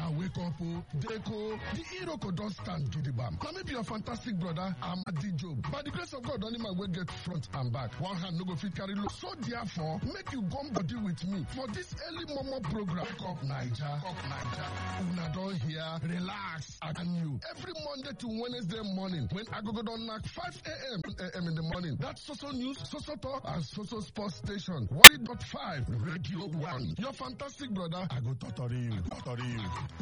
wake up o, Deco, the Iroko don stand gidigba. Na me be your fantastic brother, Amadi Job. By the grace of God, only man wey get front and back. One hand no go fit carry load. So therefore, make you gum body with me for this early momo program. Wake up Naija, una don hear, relax, and you. Every Monday to Wednesday morning, when agogo don knack 5 a.m. in the morning. That's Soso News, Soso Talk, and Soso Sports Station. 1.5 Radio 1. Your fantastic brother, I go totori you.